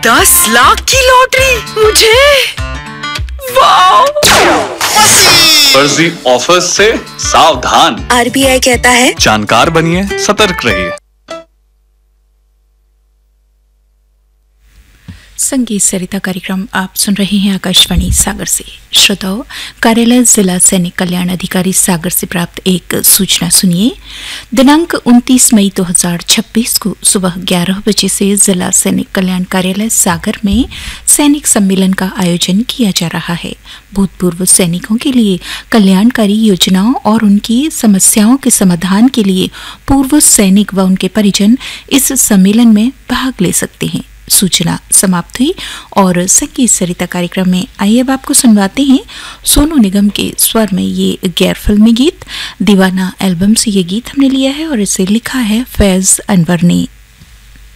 10 लाख की लॉटरी मुझे। वाह! फर्जी ऑफर से सावधान। RBI कहता है जानकार बनिए, सतर्क रहिए। संगीत सरिता कार्यक्रम आप सुन रहे हैं आकाशवाणी सागर से। श्रोताओं, कार्यालय जिला सैनिक कल्याण अधिकारी सागर से प्राप्त एक सूचना सुनिए। दिनांक 29 मई 2026 को सुबह 11 बजे से जिला सैनिक कल्याण कार्यालय सागर में सैनिक सम्मेलन का आयोजन किया जा रहा है। भूतपूर्व सैनिकों के लिए कल्याणकारी योजनाओं और उनकी समस्याओं के समाधान के लिए पूर्व सैनिक व उनके परिजन इस सम्मेलन में भाग ले सकते हैं। सूचना समाप्त हुई और संगीत सरिता कार्यक्रम में आइए अब आपको सुनवाते हैं सोनू निगम के स्वर में ये गैर फिल्मी गीत। दीवाना एल्बम से ये गीत हमने लिया है और इसे लिखा है फैज अनवर ने।